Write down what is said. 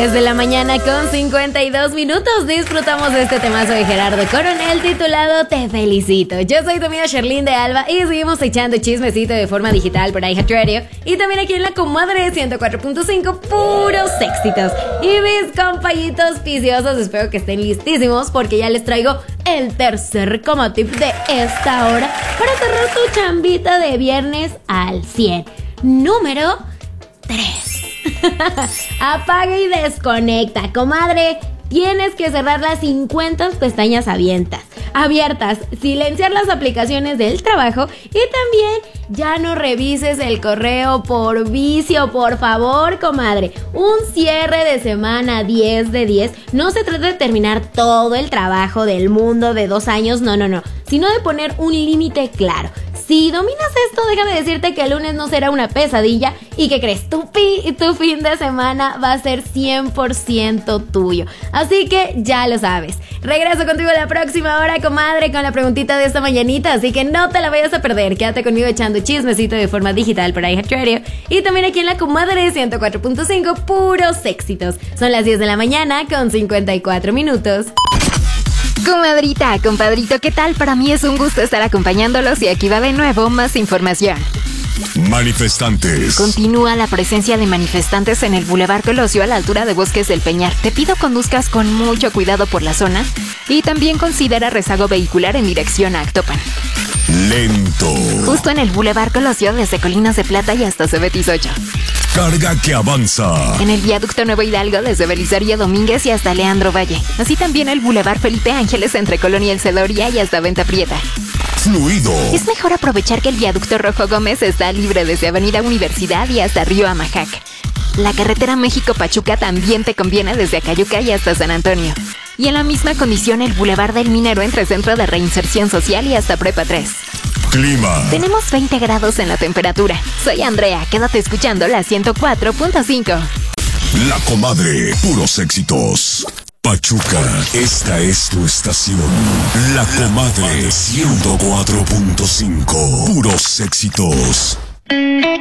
10 de la mañana con 52 minutos. Disfrutamos de este temazo de Gerardo Coronel titulado Te Felicito. Yo soy tu amiga Sherlyn de Alba y seguimos echando chismecito de forma digital por iHeartRadio y también aquí en la comadre 104.5, puros éxitos. Y mis compañitos viciosos, espero que estén listísimos porque ya les traigo el tercer como tip de esta hora para cerrar tu chambita de viernes al 100. Número 3. Apaga y desconecta, comadre. Tienes que cerrar las 50 pestañas abiertas, silenciar las aplicaciones del trabajo y también ya no revises el correo por vicio, por favor, comadre. Un cierre de semana 10 de 10 no se trata de terminar todo el trabajo del mundo de 2 años, no, sino de poner un límite claro. Si dominas esto, déjame decirte que el lunes no será una pesadilla y que crees, tu fin de semana va a ser 100% tuyo. Así que ya lo sabes. Regreso contigo la próxima hora, comadre, con la preguntita de esta mañanita, así que no te la vayas a perder. Quédate conmigo echando chismecito de forma digital por iHeartRadio y también aquí en la comadre 104.5, puros éxitos. Son las 10 de la mañana con 54 minutos. Comadrita, compadrito, ¿qué tal? Para mí es un gusto estar acompañándolos y aquí va de nuevo más información. Manifestantes. Continúa la presencia de manifestantes en el Boulevard Colosio a la altura de Bosques del Peñar. Te pido conduzcas con mucho cuidado por la zona y también considera rezago vehicular en dirección a Actopan. Lento. Justo en el Boulevard Colosio desde Colinas de Plata y hasta Cebetis 8. Carga que avanza. En el viaducto Nuevo Hidalgo desde Belisario Domínguez y hasta Leandro Valle. Así también el Boulevard Felipe Ángeles entre Colonia El Cedoria y hasta Venta Prieta. Fluido. Es mejor aprovechar que el viaducto Rojo Gómez está libre desde Avenida Universidad y hasta Río Amajac. La carretera México-Pachuca también te conviene desde Acayuca y hasta San Antonio. Y en la misma condición el Boulevard del Minero entre Centro de Reinserción Social y hasta Prepa 3. Clima. Tenemos 20 grados en la temperatura. Soy Andrea, quédate escuchando la 104.5. La comadre, puros éxitos. Pachuca, esta es tu estación. La comadre 104.5, puros éxitos.